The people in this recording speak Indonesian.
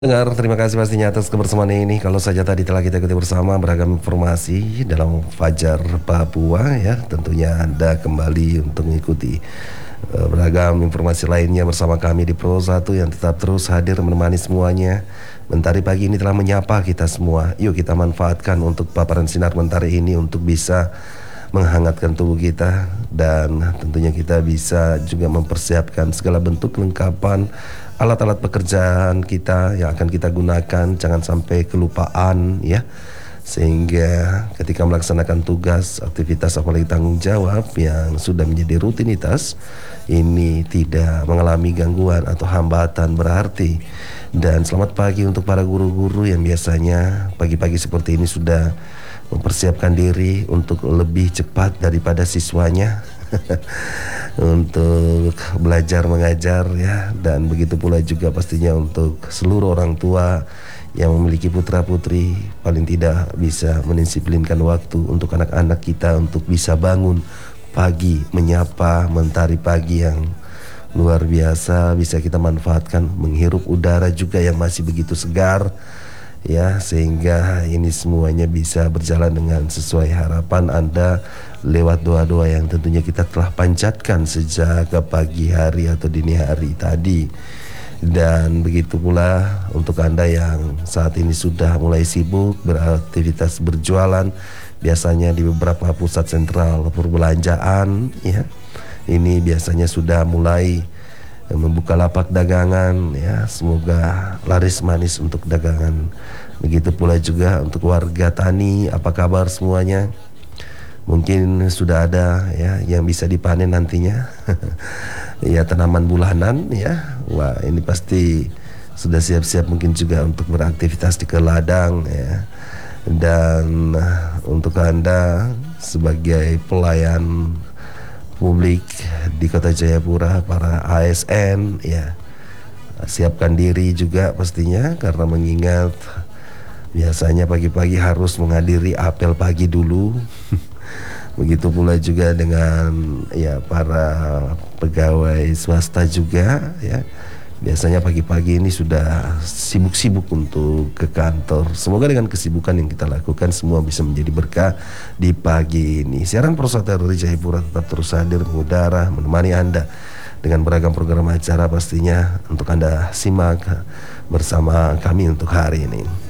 Dengar, terima kasih pastinya atas kebersamaan ini. Kalau saja tadi telah kita ikuti bersama beragam informasi dalam Fajar Papua ya, tentunya Anda kembali untuk mengikuti beragam informasi lainnya bersama kami di Pro 1 yang tetap terus hadir menemani semuanya. Mentari pagi ini telah menyapa kita semua. Yuk kita manfaatkan untuk paparan sinar mentari ini untuk bisa menghangatkan tubuh kita, dan tentunya kita bisa juga mempersiapkan segala bentuk kelengkapan alat-alat pekerjaan kita yang akan kita gunakan, jangan sampai kelupaan ya, sehingga ketika melaksanakan tugas, aktivitas apalagi tanggung jawab yang sudah menjadi rutinitas ini tidak mengalami gangguan atau hambatan berarti. Dan selamat pagi untuk para guru-guru yang biasanya pagi-pagi seperti ini sudah mempersiapkan diri untuk lebih cepat daripada siswanya untuk belajar mengajar ya, dan begitu pula juga pastinya untuk seluruh orang tua yang memiliki putra-putri paling tidak bisa mendisiplinkan waktu untuk anak-anak kita untuk bisa bangun pagi, menyapa mentari pagi yang luar biasa, bisa kita manfaatkan menghirup udara juga yang masih begitu segar ya, sehingga ini semuanya bisa berjalan dengan sesuai harapan Anda lewat doa-doa yang tentunya kita telah panjatkan sejak pagi hari atau dini hari tadi. Dan begitu pula untuk Anda yang saat ini sudah mulai sibuk beraktivitas berjualan, biasanya di beberapa pusat sentral perbelanjaan ya, ini biasanya sudah mulai membuka lapak dagangan ya, semoga laris manis untuk dagangan. Begitu pula juga untuk warga tani, apa kabar semuanya? Mungkin sudah ada ya yang bisa dipanen nantinya ya, tanaman bulanan ya. Wah, ini pasti sudah siap-siap mungkin juga untuk beraktivitas di ke ladang ya. Dan untuk Anda sebagai pelayan publik di Kota Jayapura, para ASN ya, siapkan diri juga pastinya, karena mengingat biasanya pagi-pagi harus menghadiri apel pagi dulu. Begitu pula juga dengan ya para pegawai swasta juga ya, biasanya pagi-pagi ini sudah sibuk-sibuk untuk ke kantor. Semoga dengan kesibukan yang kita lakukan semua bisa menjadi berkah di pagi ini. Siaran Pro 1 dari Jayapura tetap terus hadir mengudara menemani Anda dengan beragam program acara pastinya untuk Anda simak bersama kami untuk hari ini.